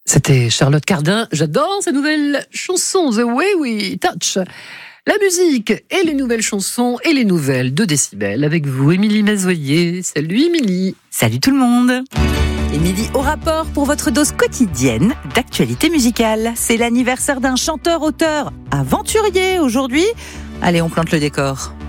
C'était Charlotte Cardin. J'adore sa nouvelle chanson, The Way We Touch. La musique et les nouvelles chansons et les nouvelles de Décibel. Avec vous, Émilie Mazoyer. Salut Émilie. Salut tout le monde. Émilie au rapport pour votre dose quotidienne d'actualité musicale. C'est l'anniversaire d'un chanteur-auteur aventurier aujourd'hui. Allez, on plante le décor.